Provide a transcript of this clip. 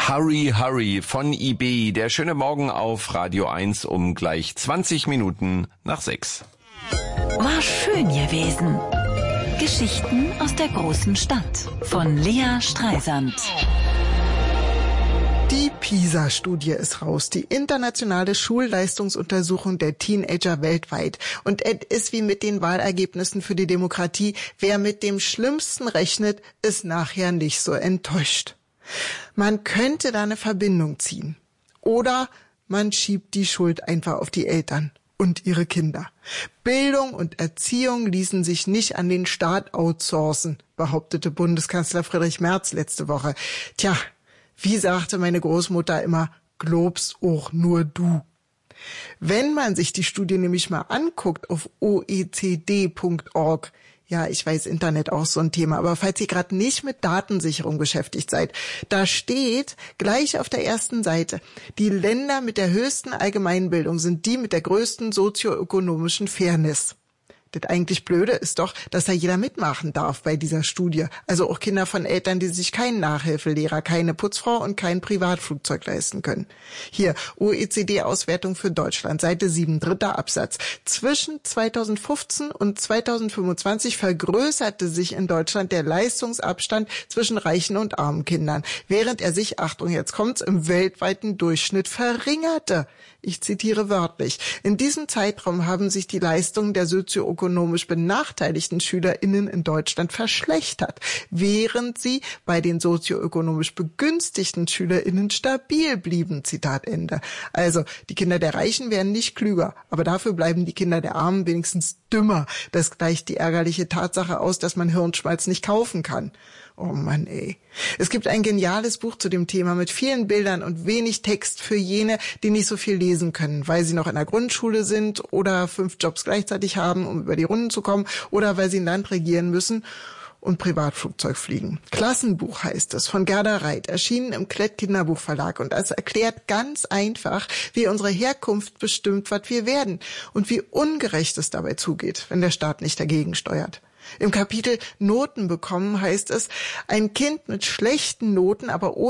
Hurry, Hurry von IB. Der schöne Morgen auf Radio 1 um gleich 20 Minuten nach 6. War schön gewesen. Geschichten aus der großen Stadt von Lea Streisand. Die PISA-Studie ist raus, die internationale Schulleistungsuntersuchung der Teenager weltweit. Und es ist wie mit den Wahlergebnissen für die Demokratie. Wer mit dem Schlimmsten rechnet, ist nachher nicht so enttäuscht. Man könnte da eine Verbindung ziehen. Oder man schiebt die Schuld einfach auf die Eltern und ihre Kinder. Bildung und Erziehung ließen sich nicht an den Staat outsourcen, behauptete Bundeskanzler Friedrich Merz letzte Woche. Tja, wie sagte meine Großmutter immer, glaubst auch nur du. Wenn man sich die Studie nämlich mal anguckt auf oecd.org, ja, ich weiß, Internet auch so ein Thema, aber falls ihr gerade nicht mit Datensicherung beschäftigt seid, da steht gleich auf der ersten Seite, die Länder mit der höchsten Allgemeinbildung sind die mit der größten sozioökonomischen Fairness. Das eigentlich Blöde ist doch, dass da jeder mitmachen darf bei dieser Studie. Also auch Kinder von Eltern, die sich keinen Nachhilfelehrer, keine Putzfrau und kein Privatflugzeug leisten können. Hier, OECD-Auswertung für Deutschland, Seite 7, 3. Absatz. Zwischen 2015 und 2025 vergrößerte sich in Deutschland der Leistungsabstand zwischen reichen und armen Kindern, während er sich, Achtung, jetzt kommt's, im weltweiten Durchschnitt verringerte. Ich zitiere wörtlich. In diesem Zeitraum haben sich die Leistungen der sozioökonomisch benachteiligten SchülerInnen in Deutschland verschlechtert, während sie bei den sozioökonomisch begünstigten SchülerInnen stabil blieben. Zitat Ende. Also, die Kinder der Reichen werden nicht klüger, aber dafür bleiben die Kinder der Armen wenigstens dümmer. Das gleicht die ärgerliche Tatsache aus, dass man Hirnschmalz nicht kaufen kann. Oh Mann, ey. Es gibt ein geniales Buch zu dem Thema mit vielen Bildern und wenig Text für jene, die nicht so viel lesen können, weil sie noch in der Grundschule sind oder 5 Jobs gleichzeitig haben, um über die Runden zu kommen, oder weil sie ein Land regieren müssen und Privatflugzeug fliegen. Klassenbuch heißt es, von Gerda Reit, erschienen im Klett Kinderbuchverlag, und es erklärt ganz einfach, wie unsere Herkunft bestimmt, was wir werden und wie ungerecht es dabei zugeht, wenn der Staat nicht dagegen steuert. Im Kapitel Noten bekommen heißt es, ein Kind mit schlechten Noten, aber ohne